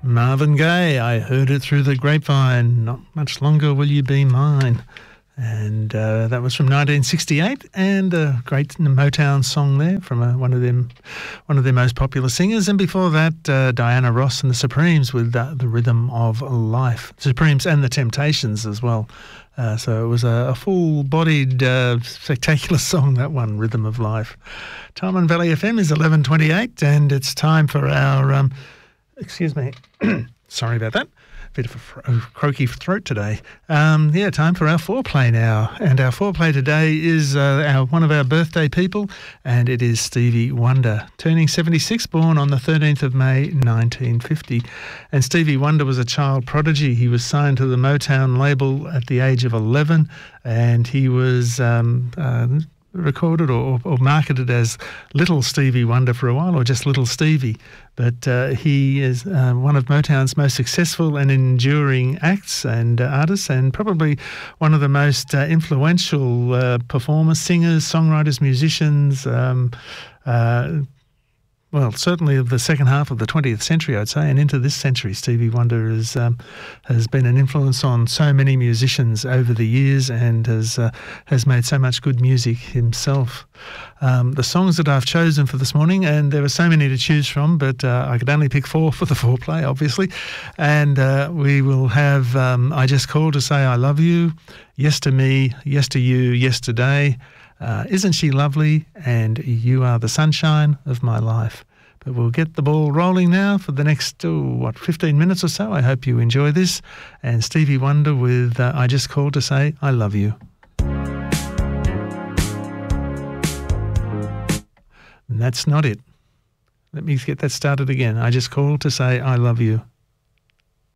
Marvin Gaye, I heard it through the grapevine, not much longer will you be mine. And that was from 1968, and a great Motown song there from one of their most popular singers. And before that, Diana Ross and the Supremes with The Rhythm of Life. The Supremes and the Temptations as well. So it was a full-bodied, spectacular song, that one, Rhythm of Life. Time on Valley FM is 11:28, and it's time for our... excuse me. Sorry about that. Bit of a croaky throat today. Time for our foreplay now. And our foreplay today is one of our birthday people, and it is Stevie Wonder, turning 76, born on the 13th of May 1950. And Stevie Wonder was a child prodigy. He was signed to the Motown label at the age of 11, and he was recorded or marketed as Little Stevie Wonder for a while, or just Little Stevie. But he is one of Motown's most successful and enduring acts and artists, and probably one of the most influential performers, singers, songwriters, musicians, certainly of the second half of the 20th century, I'd say, and into this century. Stevie Wonder has been an influence on so many musicians over the years, and has made so much good music himself. The songs that I've chosen for this morning, and there were so many to choose from, but I could only pick 4 for the foreplay, obviously. And we will have I Just Called to Say I Love You, Yes to Me, Yes to You, Yesterday, Isn't She Lovely, and You Are the Sunshine of My Life. But we'll get the ball rolling now for the next, 15 minutes or so. I hope you enjoy this. And Stevie Wonder with I Just Called to Say I Love You. And that's not it. Let me get that started again. I just called to say I love you.